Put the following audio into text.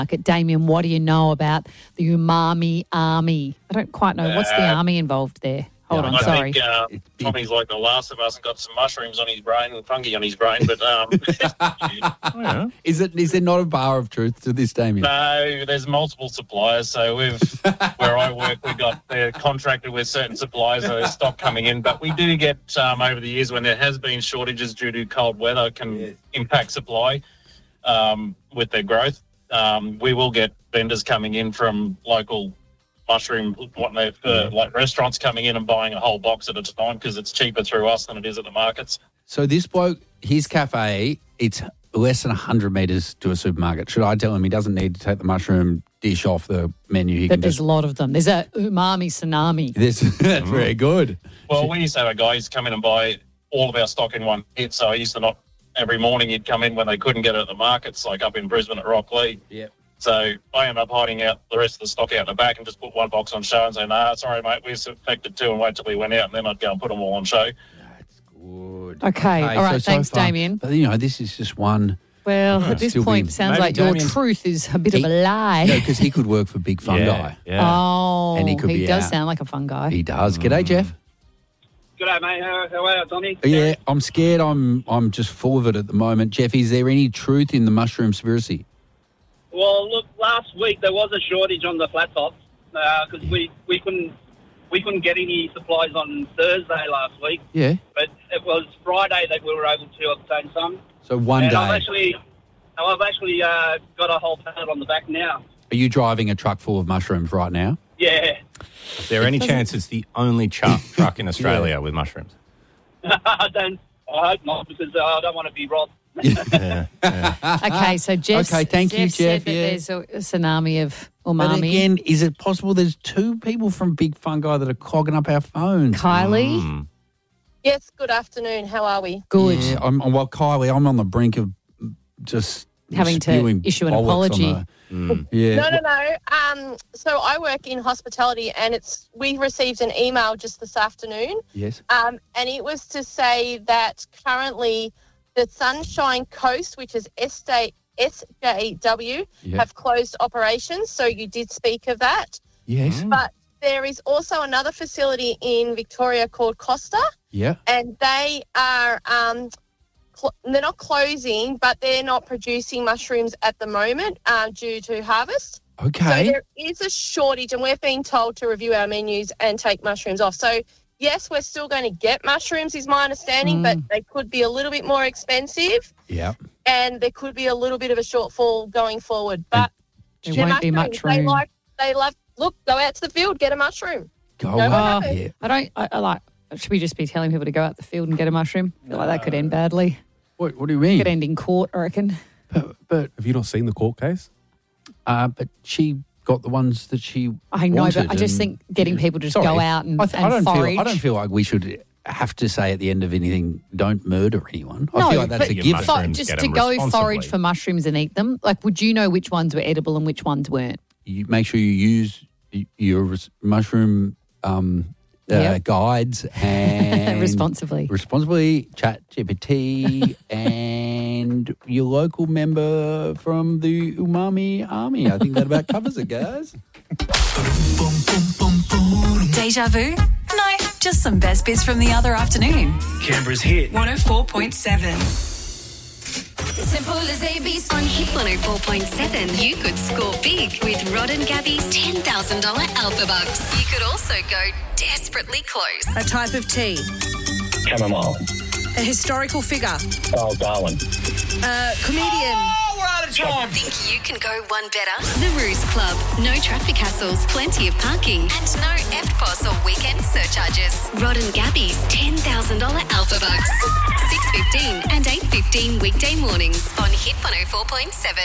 Damien, what do you know about the umami army? I don't quite know. What's the army involved there? Hold on, sorry. I think Tommy's like the last of us and got some mushrooms on his brain and fungi on his brain. But Is there not a bar of truth to this, Damien? no, there's multiple suppliers. So where I work, they're contracted with certain suppliers, so there's stock coming in. But we do get over the years when there has been shortages due to cold weather can impact supply with their growth. We will get vendors coming in from local mushroom, like restaurants coming in and buying a whole box at a time because it's cheaper through us than it is at the markets. So this bloke, his cafe, it's less than 100 metres to a supermarket. Should I tell him he doesn't need to take the mushroom dish off the menu? There's a lot of them. There's a umami tsunami. That's very good. Well, we used to have a guy who's come in and buy all of our stock in one hit. So I used to not every morning he'd come in when they couldn't get it at the markets, like up in Brisbane at Rocklea. Yep. So I ended up hiding out the rest of the stock out the back and just put one box on show and say, "Nah, sorry, mate, we're affected too," and wait till he went out, and then I'd go and put them all on show. That's good. Okay, all right, thanks, far, Damien. But, this is just one. Well, at this point, it sounds like your truth is a bit of a lie. No, because he could work for Big Fungi. Yeah. Oh, and he does sound like a fun guy. He does. G'day, Jeff. G'day, mate. How are you, Tommy? Yeah, I'm scared. I'm just full of it at the moment. Jeff, is there any truth in the mushroom conspiracy? Well, look, last week there was a shortage on the flat tops because we couldn't get any supplies on Thursday last week. Yeah. But it was Friday that we were able to obtain some. So one day. I've actually got a whole pallet on the back now. Are you driving a truck full of mushrooms right now? Yeah. Is there any chance it's the only truck in Australia with mushrooms? I hope not because I don't want to be robbed. Okay, so Jeff. Okay, thank you, Jeff. Said that there's a tsunami of umami. But again, is it possible there's two people from Big Fungi that are clogging up our phones? Kylie? Yes, good afternoon. How are we? Good. Yeah, Kylie, I'm on the brink of just having to issue an apology. Yeah. No. So I work in hospitality and we received an email just this afternoon. Yes. And it was to say that currently the Sunshine Coast, which is SJW, have closed operations. So you did speak of that. Yes. But there is also another facility in Victoria called Costa. Yeah. And they are, they're not closing, but they're not producing mushrooms at the moment due to harvest. Okay. So there is a shortage and we've been told to review our menus and take mushrooms off. So yes, we're still going to get mushrooms is my understanding, but they could be a little bit more expensive. Yeah. And there could be a little bit of a shortfall going forward. But there won't be much room. They love, look, go out to the field, get a mushroom. Go out. I like, should we just be telling people to go out the field and get a mushroom? I feel like that could end badly. What do you mean? Could end in court, I reckon. But have you not seen the court case? But she got the ones that she I know, wanted, but I just think getting people to just go out and forage. I don't feel like we should have to say at the end of anything, don't murder anyone. I feel like that's a given. Just to go forage for mushrooms and eat them, like would you know which ones were edible and which ones weren't? You make sure you use your mushroom guides and responsibly, ChatGPT and your local member from the Umami Army. I think that about covers it, guys. Deja vu? No, just some best bits from the other afternoon. Canberra's hit 104.7. Simple as ABC. On Hit 104.7, you could score big with Rod and Gabby's $10,000 Alpha Bucks. You could also go desperately close. A type of tea. Chamomile. A historical figure. Oh, Darwin. Comedian. Oh, we're out of time. Think you can go one better? The Ruse Club. No traffic hassles, plenty of parking, and no EFTPOS or weekend surcharges. Rod and Gabby's $10,000 Alpha Bucks. 6:15 and 8:15 weekday mornings on Hit 104.7.